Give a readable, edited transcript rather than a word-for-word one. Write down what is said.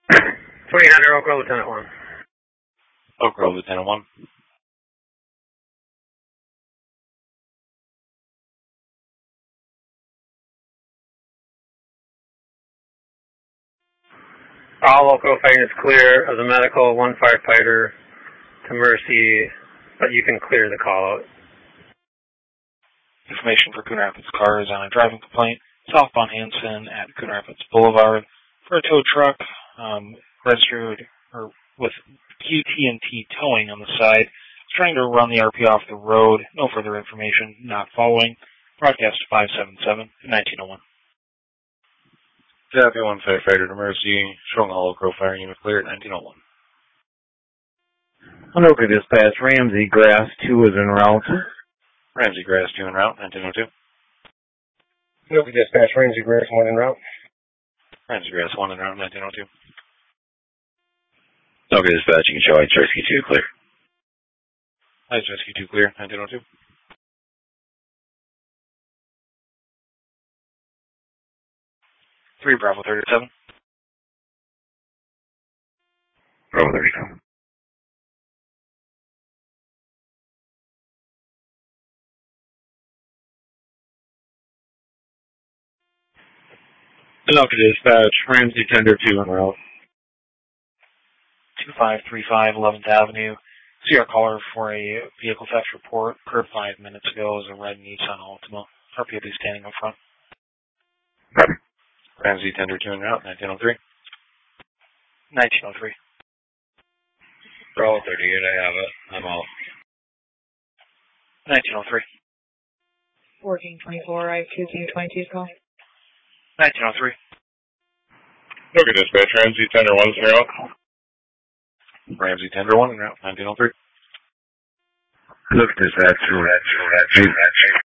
2800 Oak Grove, Lieutenant 1. Oak Grove, Lieutenant 1. All Oak Grove fighting is clear of the medical, 1 firefighter to Mercy, but you can clear the call out. Information for Coon Rapids car is on a driving complaint southbound Hanson at Coon Rapids Boulevard for a tow truck registered or with QT&T towing on the side. It's trying to run the RP off the road. No further information. Not following. Broadcast 577 1901. Deputy 1 firefighter to Mercy, showing all Oak Grove fire unit clear at 1901. Anoka Dispatch, Ramsey Grass 2 is en route. Ramsey Grass 2 en route, 1902. Anoka Dispatch, Ramsey Grass 1 en route. Ramsey Grass 1 en route, 1902. Anoka Dispatch, you can show Heights Rescue 2 clear. Heights Rescue 2 clear, 1902. Three Bravo 37. Bravo 37. Anoka Dispatch, Ramsey Tender 2 en route. 2535 11th Avenue. See our caller for a vehicle theft report. Occurred 5 minutes ago as a red Nissan Altima. RPOB standing up front. Copy. Ramsey Tender 2 en route, 1903. 1903. Bravo 38, I have it. I'm out. 1903. 1424, I have 2Q22's call. 1903. Anoka Dispatch, Ramsey Tender 1 is en route. Ramsey Tender 1 en route, 1903. Anoka Dispatch,